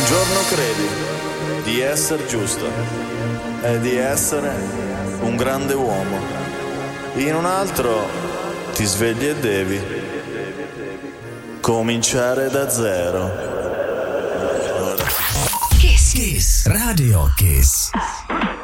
giorno credi di essere giusto e di essere un grande uomo. In un altro ti svegli e devi cominciare da zero. Kiss Radio Kiss.